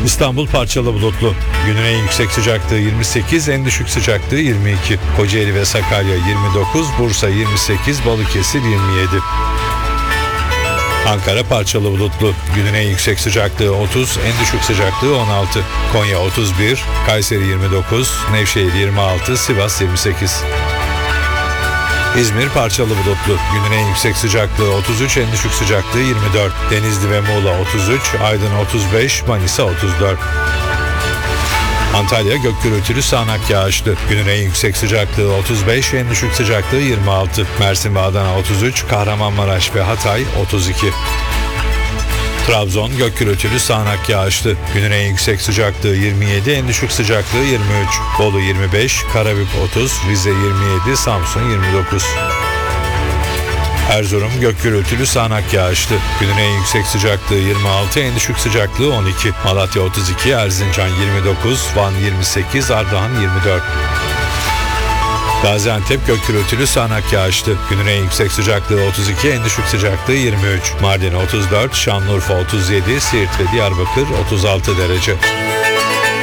İstanbul parçalı bulutlu. Günün en yüksek sıcaklığı 28, en düşük sıcaklığı 22. Kocaeli ve Sakarya 29, Bursa 28, Balıkesir 27. Ankara parçalı bulutlu. Günün en yüksek sıcaklığı 30, en düşük sıcaklığı 16. Konya 31, Kayseri 29, Nevşehir 26, Sivas 28. İzmir parçalı bulutlu. Günün en yüksek sıcaklığı 33, en düşük sıcaklığı 24. Denizli ve Muğla 33, Aydın 35, Manisa 34. Antalya gök gürültülü sağanak yağışlı. Günün en yüksek sıcaklığı 35, en düşük sıcaklığı 26. Mersin ve Adana 33, Kahramanmaraş ve Hatay 32. Trabzon gök gürültülü sağanak yağışlı. Günün en yüksek sıcaklığı 27, en düşük sıcaklığı 23. Bolu 25, Karabük 30, Rize 27, Samsun 29. Erzurum gök gürültülü sağanak yağışlı. Günün en yüksek sıcaklığı 26, en düşük sıcaklığı 12. Malatya 32, Erzincan 29, Van 28, Ardahan 24. Gaziantep gök gürültülü sağanak yağışlı. Günün en yüksek sıcaklığı 32, en düşük sıcaklığı 23. Mardin 34, Şanlıurfa 37, Siirt ve Diyarbakır 36 derece.